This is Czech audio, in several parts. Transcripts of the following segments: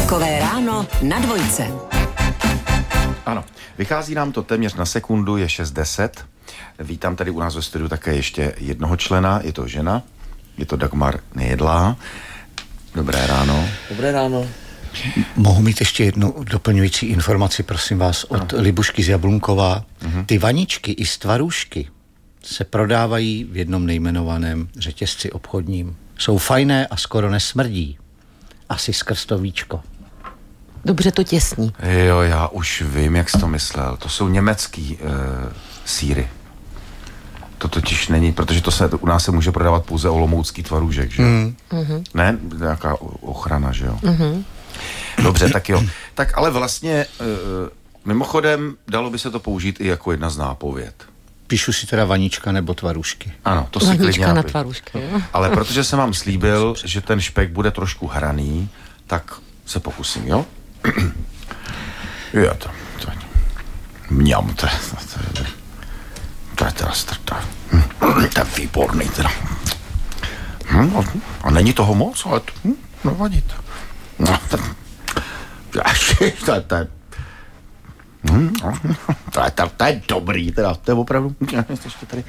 Takové ráno na dvojce. Ano, vychází nám to téměř na sekundu, je 6:10. Vítám tady u nás ve studiu také ještě jednoho člena, je to žena, je to Dagmar Nejedlá. Dobré ráno. Dobré ráno. Mohu mít ještě jednu doplňující informaci, prosím vás, od Libušky z Jablunkova. Ty vaničky i stvarůžky se prodávají v jednom nejmenovaném řetězci obchodním. Jsou fajné a skoro nesmrdí. Asi skrz to víčko. Dobře to těsní. Jo, já už vím, jak jsi to myslel. To jsou německý sýry. To totiž není, protože u nás se může prodávat pouze olomoucký tvarůžek, že jo? Ne, nějaká ochrana, že jo? Dobře, tak jo. Tak ale vlastně, mimochodem, dalo by se to použít i jako jedna z nápověd. Píšu si teda vanička nebo tvarůžky. Ano, to si Vanička klidně na tvarůžky, jo? Ale protože jsem vám slíbil, že ten špek bude trošku hraný, tak se pokusím, jo? Jo, to mňam, to je teda strta. To je výborný teda. A není toho moc, ale nevadí to. To je dobrý teda, to je opravdu. Ještě tady.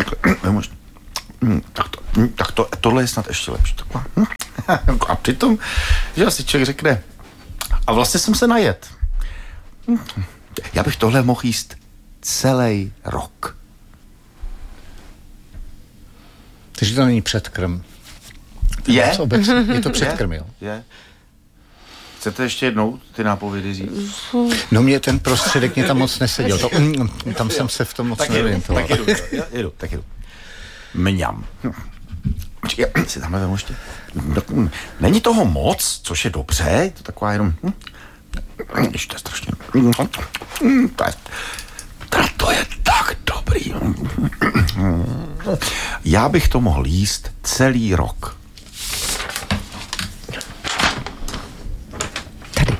Tohle je snad ještě lepší. A přitom, že asi člověk řekne, a vlastně jsem se najet. Já bych tohle mohl jíst celý rok. Takže to není předkrm. Je? Je to předkrm, jo? Je. Chcete ještě jednou ty nápovědy říct? No mě ten prostředek mě tam moc neseděl. Tam jsem se v tom moc neorientoval. Tak jedu. Mňam. Já si tamhle vemu ještě. Není toho moc, což je dobře, je to taková jenom... Ještě strašně... To je tak dobrý. Já bych to mohl jíst celý rok. Tady.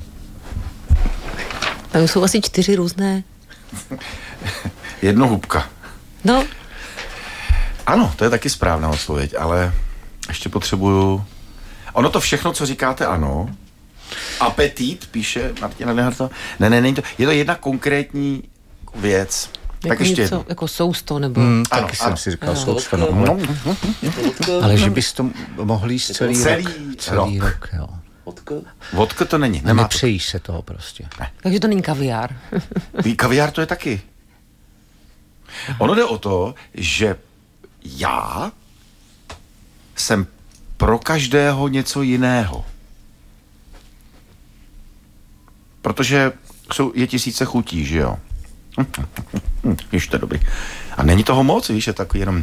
Tam jsou asi 4 různé... Jednohubka. No. Ano, to je taky správná odpověď, ale ještě potřebuju... Ono to všechno, co říkáte, ano. Apetit, píše Martina Nehartová. Ne, není to. Je to jedna konkrétní věc. Jako tak ještě něco, jako sousto, nebo... Taky jsem si říkal sousto. Ale že bys to mohl jíst celý rok, jo. Vodka to není. Nemá nepřejíš se toho prostě. Ne. Takže to není kaviár. Kaviár to je taky. Ono jde o to, že já jsem pro každého něco jiného. Protože je tisíce chutí, že jo? Víš, to je dobrý. A není toho moc, víš, je takový jenom...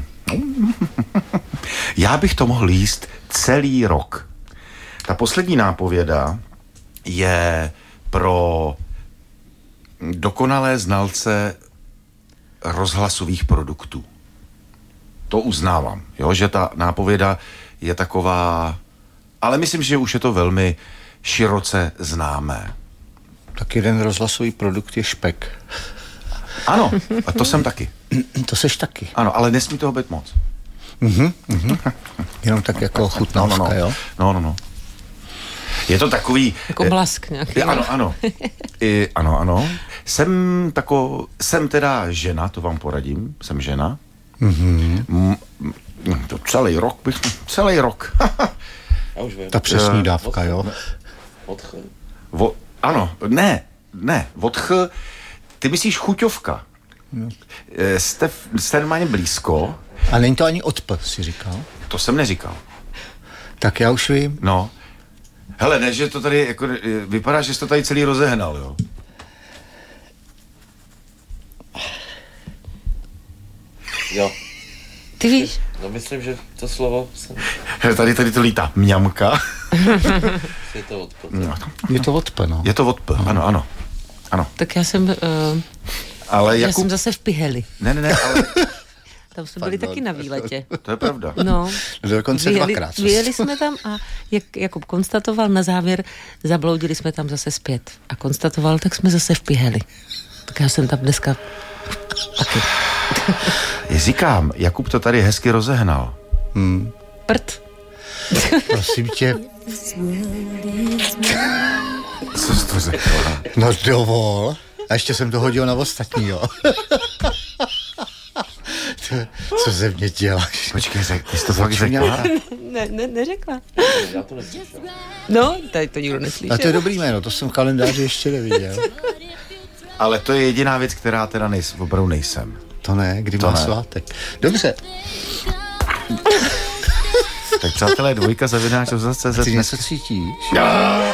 Já bych to mohl jíst celý rok. Ta poslední nápověda je pro dokonalé znalce rozhlasových produktů. To uznávám, jo, že ta nápověda je taková, ale myslím, že už je to velmi široce známé. Tak jeden rozhlasový produkt je špek. Ano, a to jsem taky. To seš taky. Ano, ale nesmí toho být moc. Jenom tak jako chutnávka, jo? No. Je to takový... Jako blask nějaký. Ano. Ano. Jsem teda žena, to vám poradím. Jsem žena. To celý rok. Ta přesní dávka, jo? Ano, ne. Vodch, ty myslíš chuťovka. Jste normálně blízko. A není to ani odp, si říkal? To jsem neříkal. Tak já už vím. No. Hele, ne, že to tady, jako, vypadá, že jsi to tady celý rozehnal, jo? Jo. Ty víš? No myslím, že to slovo jsem... Tady to lítá mňamka. Je to odp. Je to odp, no. Je to odp, ano. Tak já jsem... Ale já jsem zase v Piheli. Ne, ale... Tam jsme byli taky na výletě. To je pravda. No. Dokonce dvakrát. Vyjeli jsme tam a jak Jakub konstatoval, na závěr zabloudili jsme tam zase zpět. A konstatoval, tak jsme zase v Piheli. Tak já jsem tam dneska taky. Říkám, Jakub to tady hezky rozehnal. Prd. Prosím tě. to řekl. No dovol. A ještě jsem to hodil na ostatní, jo. Co ze mě děláš? Počkej, ty jsi to fakt řekla? Neřekla. Já to neslyšel. No, tady to nikdo neslyšel. A to je dobrý jméno, to jsem v kalendáři ještě neviděl. Ale to je jediná věc, která teda opravdu nejsem. To ne, kdy To má ne. svátek. Dobře. Tak přátelé, 2 @CZ. Ty něco cítíš?